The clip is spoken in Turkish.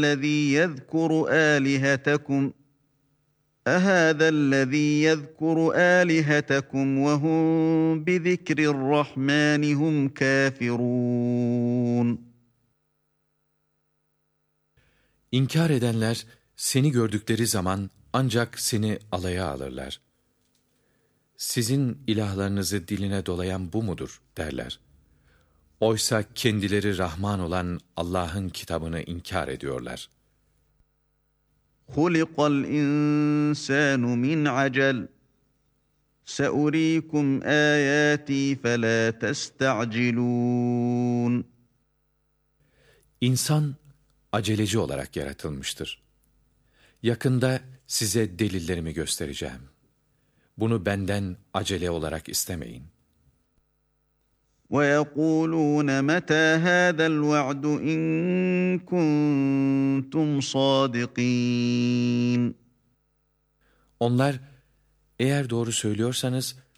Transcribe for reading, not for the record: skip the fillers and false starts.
الذي يذكر آلهتكم أهذا الذي يذكر آلهتكم وهم بذكر الرحمن هم كافرون. İnkar edenler seni gördükleri zaman ancak seni alaya alırlar. Sizin ilahlarınızı diline dolayan bu mudur derler. Oysa kendileri Rahman olan Allah'ın kitabını inkar ediyorlar. خُلِقَ الْإِنسَانُ مِنْ عَجَلٍ سَأُرِيكُمْ آيَاتِي فَلَا تَسْتَعْجِلُونَ. İnsan aceleci olarak yaratılmıştır. Yakında size delillerimi göstereceğim. Bunu benden acele olarak istemeyin. وَيَقُولُونَ مَتَى هَذَا الْوَعْدُ إِن كُنتُمْ صَادِقِينَ. Onlar, eğer doğru söylüyorsanız